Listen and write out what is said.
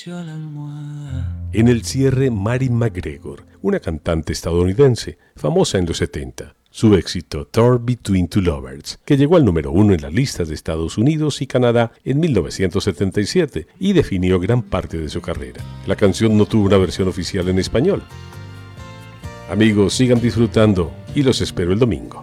En el cierre, Mary McGregor, una cantante estadounidense, famosa en los 70. Su éxito, Torn Between Two Lovers, que llegó al número 1 en las listas de Estados Unidos y Canadá en 1977 y definió gran parte de su carrera. La canción no tuvo una versión oficial en español. Amigos, sigan disfrutando y los espero el domingo.